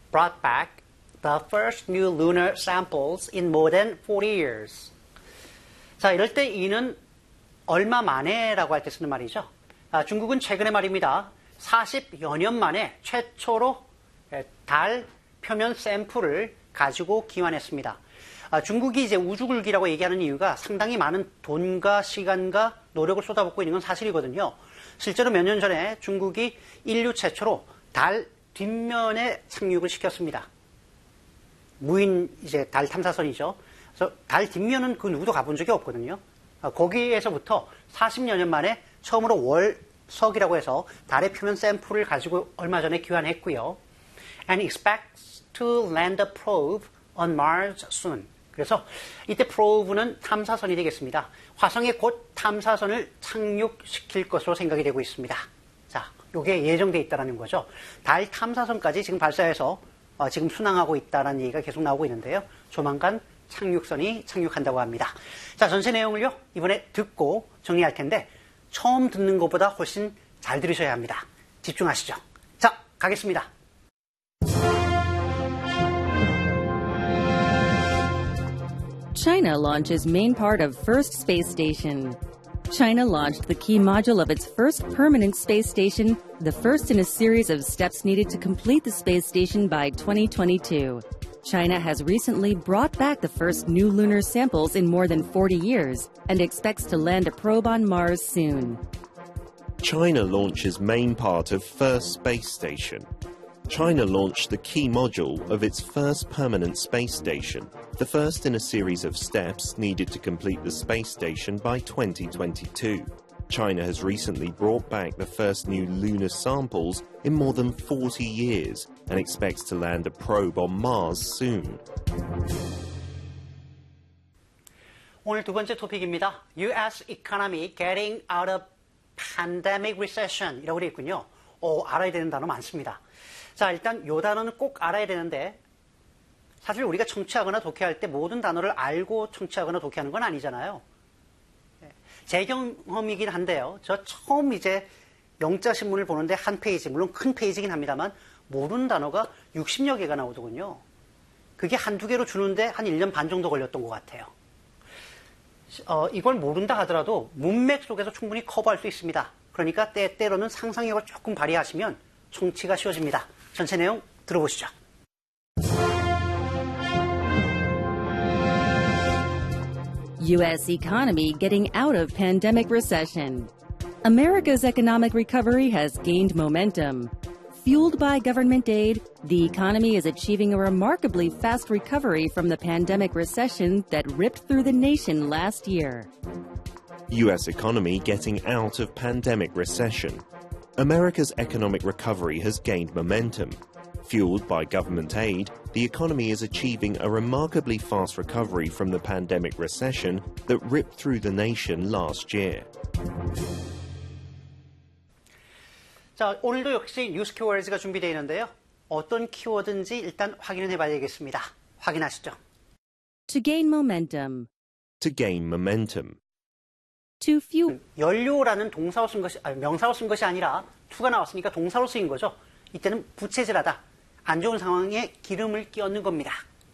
brought back the first new lunar samples in more than 40 years. 자, 이럴 때 이는 얼마 만에라고 할 때 쓰는 말이죠. 중국은 최근에 말입니다. 40여 년 만에 최초로 달 표면 샘플을 가지고 기환했습니다. 중국이 이제 우주굴기라고 얘기하는 이유가 상당히 많은 돈과 시간과 노력을 쏟아붓고 있는 건 사실이거든요. 실제로 몇 년 전에 중국이 인류 최초로 달 뒷면에 착륙을 시켰습니다. 무인 이제 달 탐사선이죠. 그래서 달 뒷면은 그 누구도 가본 적이 없거든요. 거기에서부터 40여 년 만에 처음으로 월석이라고 해서 달의 표면 샘플을 가지고 얼마 전에 귀환했고요. And expects to land a probe on Mars soon. 그래서 이때 probe는 탐사선이 되겠습니다. 화성에 곧 탐사선을 착륙시킬 것으로 생각이 되고 있습니다. 자, 이게 예정돼 있다는 거죠. 달 탐사선까지 지금 발사해서 지금 순항하고 있다는 얘기가 계속 나오고 있는데요. 조만간 착륙선이 착륙한다고 합니다. 자, 전체 내용을요, 이번에 듣고 정리할 텐데, 처음 듣는 것보다 훨씬 잘 들으셔야 합니다. 집중하시죠. 자, 가겠습니다. China launches main part of first space station. China launched the key module of its first permanent space station, the first in a series of steps needed to complete the space station by 2022. China has recently brought back the first new lunar samples in more than 40 years and expects to land a probe on Mars soon. China launches main part of first space station. China launched the key module of its first permanent space station, the first in a series of steps needed to complete the space station by 2022. China has recently brought back the first new lunar samples in more than 40 years and expects to land a probe on Mars soon. 오늘 두 번째 토픽입니다. US economy getting out of pandemic recession 이라고 되어 있군요. 알아야 되는 단어 많습니다. 자, 일단 이 단어는 꼭 알아야 되는데 사실 우리가 청취하거나 독해할 때 모든 단어를 알고 청취하거나 독해하는 건 아니잖아요. 제 경험이긴 한데요. 저 처음 이제 영자신문을 보는데 한 페이지, 물론 큰 페이지긴 합니다만 모르는 단어가 60여 개가 나오더군요. 그게 한두 개로 주는데 한 1년 반 정도 걸렸던 것 같아요. 이걸 모른다 하더라도 문맥 속에서 충분히 커버할 수 있습니다. 그러니까 때로는 상상력을 조금 발휘하시면 청취가 쉬워집니다. 전체 내용 들어보시죠. U.S. economy getting out of pandemic recession. America's economic recovery has gained momentum. Fueled by government aid, the economy is achieving a remarkably fast recovery from the pandemic recession that ripped through the nation last year. U.S. economy getting out of pandemic recession. America's economic recovery has gained momentum. Fueled by government aid, the economy is achieving a remarkably fast recovery from the pandemic recession that ripped through the nation last year. 자, 오늘도 역시 뉴스 키워드가 준비되어 있는데요. 어떤 키워드인지 일단 확인을 해봐야 되겠습니다. 확인하시죠. To gain momentum. To gain momentum. To fuel. 연료라는 동사로 쓴 것이, 명사로 쓴 것이 아니라 to가 나왔으니까 동사로 쓰인 거죠. 이때는 부채질하다. 안 좋은 상황에 기름을 끼얹는 겁니다.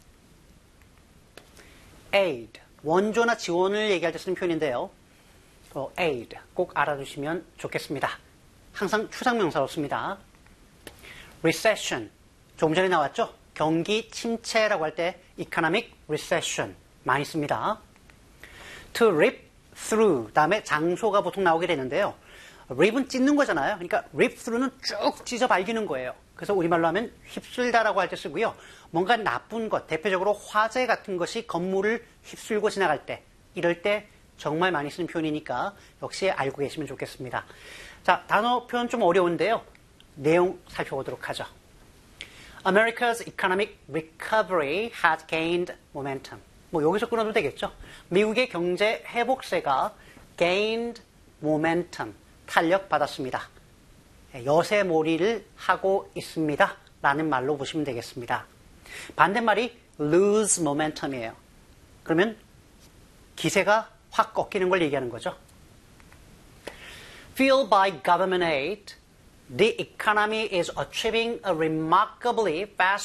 aid, 원조나 지원을 얘기할 때 쓰는 표현인데요. aid, 꼭 알아두시면 좋겠습니다. 항상 추상명사로 씁니다. recession, 조금 전에 나왔죠? 경기 침체라고 할 때 economic recession 많이 씁니다. to rip through, 다음에 장소가 보통 나오게 되는데요. rip은 찢는 거잖아요. 그러니까 rip through는 쭉 찢어 발기는 거예요. 그래서 우리말로 하면 휩쓸다라고 할 때 쓰고요. 뭔가 나쁜 것, 대표적으로 화재 같은 것이 건물을 휩쓸고 지나갈 때, 이럴 때 정말 많이 쓰는 표현이니까 역시 알고 계시면 좋겠습니다. 자, 단어 표현 좀 어려운데요. 내용 살펴보도록 하죠. America's economic recovery has gained momentum. 뭐 여기서 끊어도 되겠죠. 미국의 경제 회복세가 gained momentum, 탄력받았습니다. 여세몰이를 하고 있습니다. 라는 말로 보시면 되겠습니다. 반대말이 lose momentum이에요. 그러면 기세가 확 꺾이는 걸 얘기하는 거죠. Fueled by government aid, the economy is achieving a remarkably fast